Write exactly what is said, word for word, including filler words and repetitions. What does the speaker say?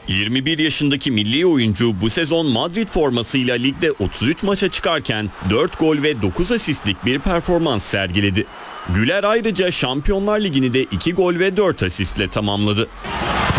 yirmi bir yaşındaki milli oyuncu bu sezon Madrid formasıyla ligde otuz üç maça çıkarken dört gol ve dokuz asistlik bir performans sergiledi. Güler ayrıca Şampiyonlar Ligi'ni de iki gol ve dört asistle tamamladı.